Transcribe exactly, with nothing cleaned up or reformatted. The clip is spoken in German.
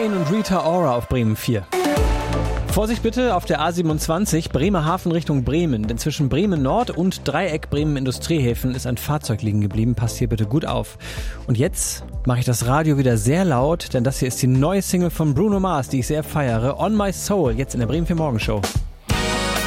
Payne und Rita Ora auf Bremen vier. Vorsicht bitte auf der A siebenundzwanzig, Bremerhaven Richtung Bremen, denn zwischen Bremen Nord und Dreieck Bremen Industriehäfen ist ein Fahrzeug liegen geblieben. Passt hier bitte gut auf. Und jetzt mache ich das Radio wieder sehr laut, denn das hier ist die neue Single von Bruno Mars, die ich sehr feiere. On My Soul, jetzt in der Bremen vier Morgenshow.